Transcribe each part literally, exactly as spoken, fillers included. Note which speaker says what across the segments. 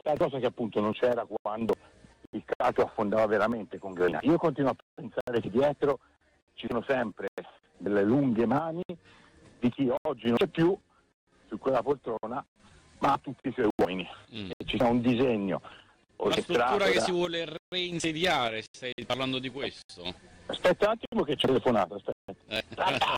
Speaker 1: è cosa che appunto non c'era quando il calcio affondava veramente con Granati. Io continuo a pensare che dietro ci sono sempre delle lunghe mani di chi oggi non c'è più su quella poltrona, ma ha tutti i suoi uomini.
Speaker 2: Mm.
Speaker 1: E ci sta un disegno.
Speaker 2: La struttura che
Speaker 1: da...
Speaker 2: si vuole reinsediare, stai parlando di questo?
Speaker 1: Aspetta un attimo che c'è telefonato, aspetta.
Speaker 2: Eh.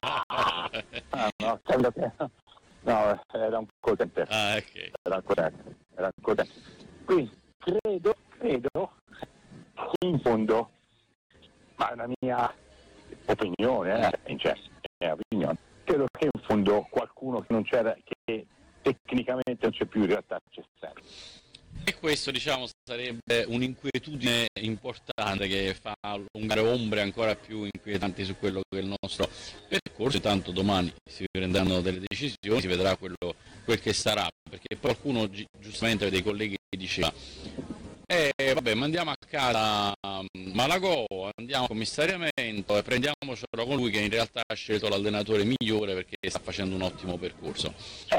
Speaker 1: Ah, no, credo che... no, era un call center.
Speaker 2: Ah, ok.
Speaker 1: Era un call center. Era un call center. Quindi credo, credo che in fondo, ma è una mia opinione, eh, cioè, è una opinione, credo che in fondo qualcuno che non c'era, che tecnicamente non c'è più, in realtà c'è sempre.
Speaker 2: E questo, diciamo, sarebbe un'inquietudine importante che fa allungare ombre ancora più inquietanti su quello che è il nostro percorso. Tanto domani si prenderanno delle decisioni, si vedrà quello, quel che sarà, perché qualcuno giustamente dei colleghi diceva eh vabbè, mandiamo a casa Malagò, andiamo a commissariamento e prendiamocelo con lui che in realtà ha scelto l'allenatore migliore perché sta facendo un ottimo percorso.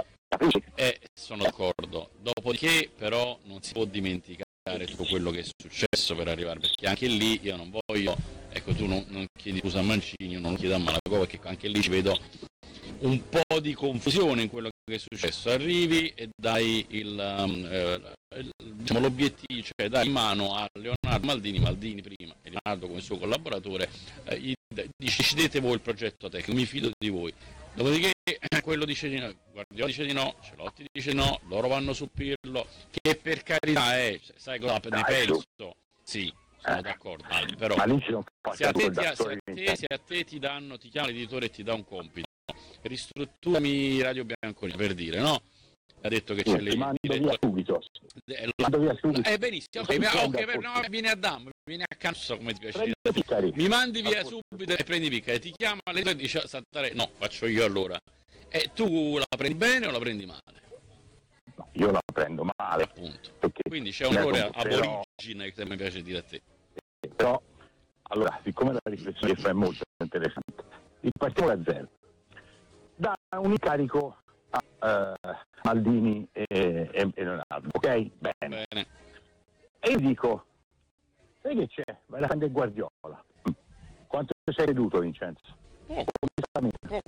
Speaker 2: E sono d'accordo, dopodiché però non si può dimenticare tutto quello che è successo per arrivare, perché anche lì io non voglio, ecco tu non, non chiedi scusa a Mancini, io non lo chiedo a Malagò, perché anche lì ci vedo un po' di confusione in quello che è successo. Arrivi e dai il, um, eh, diciamo, l'obiettivo, cioè dai in mano a Leonardo Maldini, Maldini prima e Leonardo come suo collaboratore, eh, gli, decidete voi il progetto tecnico, mi fido di voi. Dopodiché quello dice di no, Guardiola dice di no, Celotti dice no, loro vanno su Pirlo, che per carità è, sai cosa ne penso? Sì, sono d'accordo, però se a, te ti, se, a te, se a te ti danno, ti chiama l'editore e ti dà un compito, ristrutturami Radio Bianconera, per dire, no? Ha detto che
Speaker 1: sì,
Speaker 2: c'è lì.
Speaker 1: Mando via subito. Mando via subito.
Speaker 2: Eh benissimo, okay, okay, no, vieni a Dam, vieni a Canso come ti piace dire. Mi mandi via subito e prendi Piccari, ti chiama alle due e dice Santare, no, faccio io allora. E tu la prendi bene o la prendi male?
Speaker 1: No, io la prendo male.
Speaker 2: Appunto. Quindi c'è un errore aborigine che mi piace dire a te.
Speaker 1: Però, allora, siccome la riflessione che fa è molto interessante, partiamo da zero. Da un incarico a uh, Maldini e, e, e Leonardo, ok? Bene. Bene. E io dico, sai che c'è? Vai a prendere Guardiola. Quanto sei creduto, Vincenzo?
Speaker 2: Oh.
Speaker 1: Oh.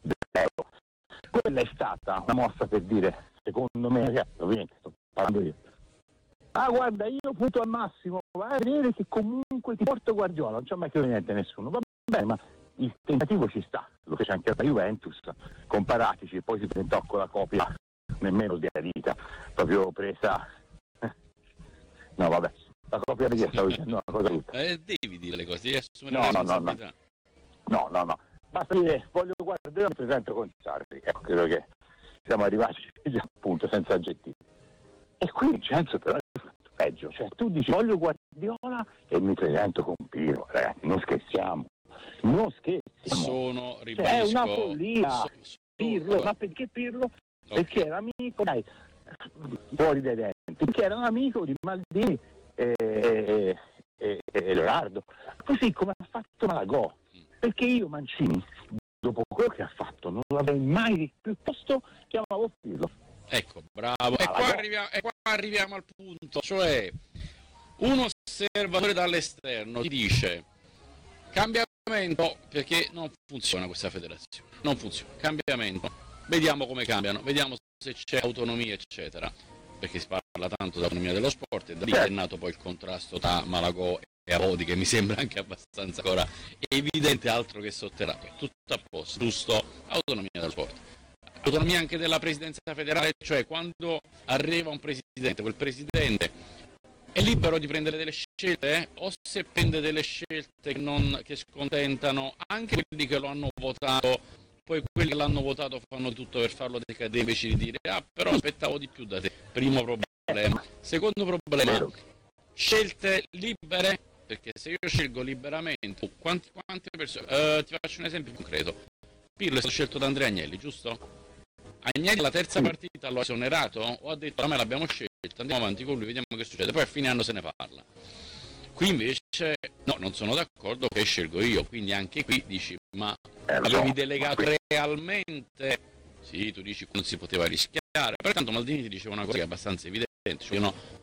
Speaker 1: Quella è stata una mossa per dire, secondo me, ragazzi, ovviamente sto parlando io. Ah, guarda, io punto al massimo, vai a vedere che comunque ti porto Guardiola, non c'è mai più niente nessuno. Va bene, ma il tentativo ci sta, lo fece anche la Juventus, comparatici, poi si presentò con la copia nemmeno di Arita, proprio presa. No, vabbè, la copia di stavo dicendo una cosa brutta.
Speaker 2: Eh, devi dire le cose, devi assumere
Speaker 1: no,
Speaker 2: la
Speaker 1: responsabilità. No, no, no, no. Basta dire, voglio guardare, io mi presento con Sarri, ecco, credo che siamo arrivati già appunto senza aggettivi. E qui Vincenzo però è peggio, cioè tu dici voglio Guardiola e mi presento con Pirlo, ragazzi, non scherziamo, non scherziamo.
Speaker 2: Sono, ribadisco,
Speaker 1: cioè, è una follia,
Speaker 2: so, so,
Speaker 1: Pirlo,
Speaker 2: allora.
Speaker 1: ma perché Pirlo?
Speaker 2: Okay.
Speaker 1: Perché era amico, dai, fuori dai denti, perché era un amico di Maldini e, e, e, e Leonardo, così come ha fatto Malagò. Perché io Mancini, dopo quello che ha fatto, non l'avrei mai, piuttosto chiamavo Pirlo.
Speaker 2: Ecco, bravo. E qua, arriviamo, e qua arriviamo al punto, cioè un osservatore dall'esterno ti dice cambiamento perché non funziona questa federazione, non funziona, cambiamento, vediamo come cambiano, vediamo se c'è autonomia eccetera, perché si parla tanto dell'autonomia dello sport e da lì è nato poi il contrasto tra Malagò e Abodi, che mi sembra anche abbastanza ancora evidente, altro che sotterrato. È tutto a posto, giusto? Autonomia dello sport. Autonomia anche della presidenza federale, cioè quando arriva un presidente, quel presidente è libero di prendere delle scelte, eh? O se prende delle scelte che, non, che scontentano anche quelli che lo hanno votato, poi quelli che l'hanno votato fanno tutto per farlo decadere invece di dire ah però aspettavo di più da te. Primo problema. Secondo problema, scelte libere. Perché se io scelgo liberamente, quanti, quante persone... Uh, ti faccio un esempio concreto. Pirlo è stato scelto da Andrea Agnelli, giusto? Agnelli la terza partita lo ha esonerato o ha detto a me l'abbiamo scelto, andiamo avanti con lui, vediamo che succede. Poi a fine anno se ne parla. Qui invece, no, non sono d'accordo che scelgo io. Quindi anche qui dici, ma avevi delegato realmente? Sì, tu dici che non si poteva rischiare. Pertanto Maldini ti diceva una cosa che è abbastanza evidente. Cioè, no,